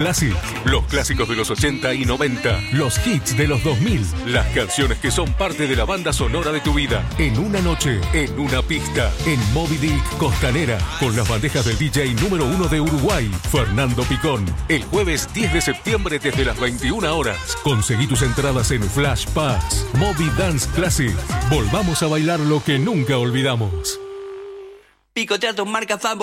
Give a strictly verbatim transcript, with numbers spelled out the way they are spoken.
Classic. Los clásicos de los ochenta y noventa. Los hits de los dos mil. Las canciones que son parte de la banda sonora de tu vida. En una noche, en una pista, en Moby Dick Costanera. Con las bandejas del D J número uno de Uruguay, Fernando Picón. El jueves diez de septiembre desde las veintiuna horas. Conseguí tus entradas en Flash Pass. Moby Dance Classic. Volvamos a bailar lo que nunca olvidamos. Picotea tus marcas favoritas.